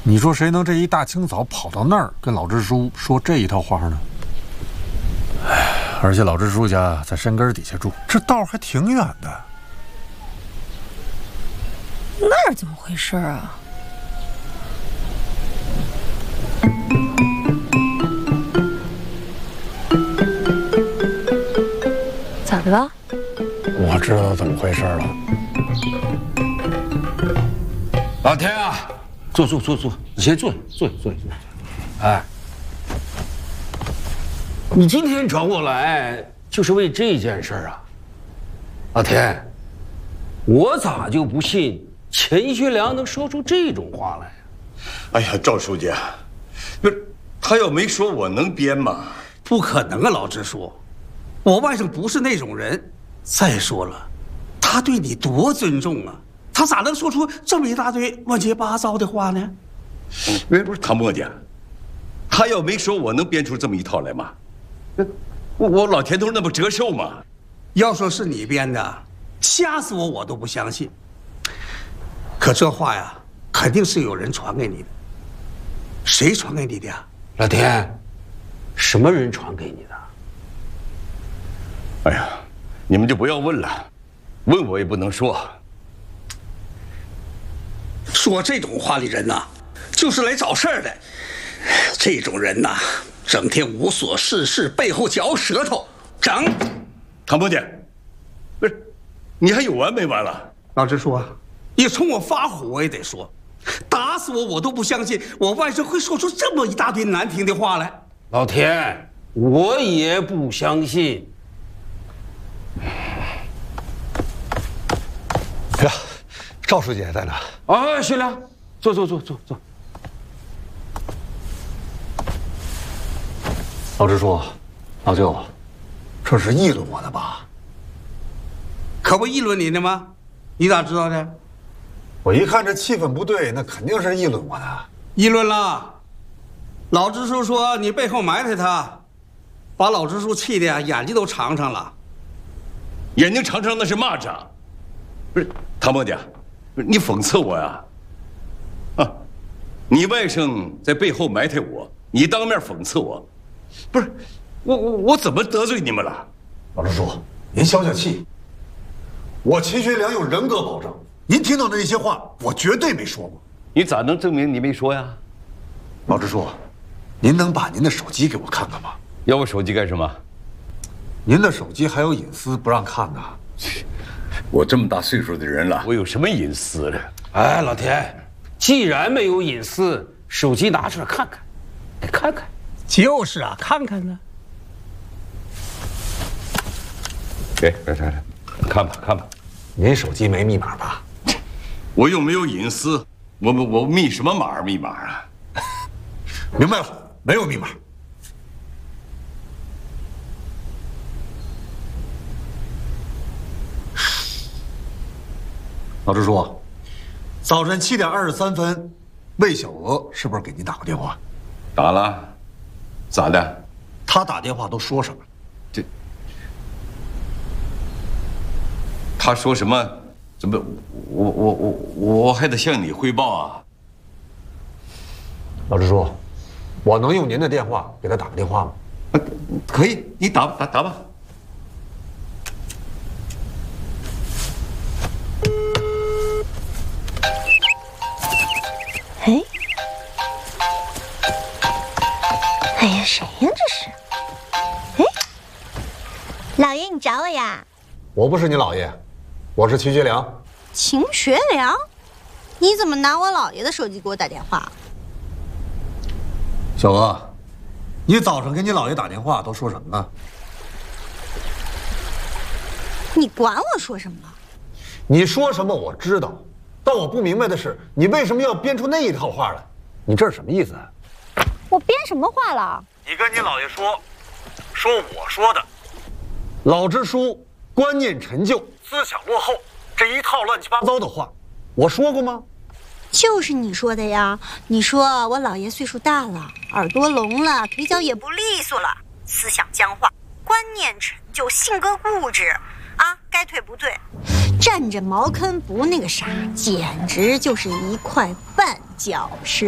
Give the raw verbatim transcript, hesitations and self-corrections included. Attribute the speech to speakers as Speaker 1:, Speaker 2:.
Speaker 1: 你说谁能这一大清早跑到那儿跟老支书说这一套话呢？哎，而且老支书家在山根底下住，这道还挺远的。
Speaker 2: 那儿怎么回事啊？咋的了？
Speaker 1: 我知道怎么回事了。
Speaker 3: 老田啊，坐坐坐坐，你先坐坐坐坐。哎，你今天找我来就是为这件事啊？老田，我咋就不信钱学良能说出这种话来呀？
Speaker 4: 哎呀，赵书记，不是他要没说，我能编吗？
Speaker 5: 不可能啊，老支书，我外甥不是那种人。再说了，他对你多尊重啊，他咋能说出这么一大堆乱七八糟的话呢？
Speaker 4: 不是不是，唐墨家，他要没说，我能编出这么一套来吗？我我老田头那不折寿吗？
Speaker 5: 要说是你编的，吓死我我都不相信。可这话呀，肯定是有人传给你的。谁传给你的呀？
Speaker 3: 老田，什么人传给你的？
Speaker 4: 哎呀，你们就不要问了，问我也不能说。
Speaker 5: 说这种话的人呐、啊，就是来找事儿的。这种人呐、啊，整天无所事事，背后嚼舌头，整。
Speaker 4: 唐伯姐，不是，你还有完没完了？
Speaker 5: 老支书啊，你冲我发火我也得说，打死我我都不相信我外甥会说出这么一大堆难听的话来。
Speaker 3: 老田，我也不相信。
Speaker 1: 呀，赵书记在呢。
Speaker 3: 啊，学良，坐坐坐坐坐。
Speaker 1: 老支书，老舅，这是议论我的吧？
Speaker 5: 可不议论你呢吗？你咋知道的？
Speaker 1: 我一看这气氛不对，那肯定是议论我的。
Speaker 5: 议论了。老支书说你背后埋汰他，把老支书气的呀眼睛都长长了。
Speaker 4: 眼睛长长那是蚂蚱，不是唐伯家，不是你讽刺我呀？啊，你外甥在背后埋汰我，你当面讽刺我，不是我我我怎么得罪你们了？
Speaker 1: 老支书，您消消气。我秦学良有人格保证，您听到的那些话，我绝对没说过。
Speaker 4: 你咋能证明你没说呀？
Speaker 1: 老支书，您能把您的手机给我看看吗？
Speaker 4: 要我手机干什么？
Speaker 1: 您的手机还有隐私不让看呢。
Speaker 4: 我这么大岁数的人了，我有什么隐私了？
Speaker 3: 哎，老田，既然没有隐私，手机拿出来看看，来看看。
Speaker 5: 就是啊，看看呢。
Speaker 4: 给，来来来，看吧看吧。
Speaker 1: 您手机没密码吧？
Speaker 4: 我又没有隐私，我我我密什么码密码啊？
Speaker 1: 明白了，没有密码。老支书，早晨七点二十三分，魏小娥是不是给您打过电话？
Speaker 4: 打了，咋的？
Speaker 1: 他打电话都说什么了？
Speaker 4: 这，他说什么？怎么，我我我我还得向你汇报啊？
Speaker 1: 老支书，我能用您的电话给他打个电话吗？
Speaker 4: 啊，可以，你打吧，打打吧。
Speaker 2: 哎，哎呀，谁呀？这是？哎，
Speaker 6: 老爷，你找我呀？
Speaker 1: 我不是你老爷，我是秦学良。
Speaker 6: 秦学良，你怎么拿我老爷的手机给我打电话？
Speaker 1: 小娥，你早上给你老爷打电话都说什么呢？
Speaker 6: 你管我说什么了？
Speaker 1: 你说什么我知道，但我不明白的是，你为什么要编出那一套话来？你这是什么意思啊？
Speaker 6: 我编什么话了？
Speaker 1: 你跟你老爷说，说我说的，老支书观念陈旧，思想落后，这一套乱七八糟的话，我说过吗？
Speaker 6: 就是你说的呀！你说我老爷岁数大了，耳朵聋了，腿脚也不利索了，思想僵化，观念陈旧，性格固执，啊，该退不退，占着茅坑不那个啥，简直就是一块绊脚石。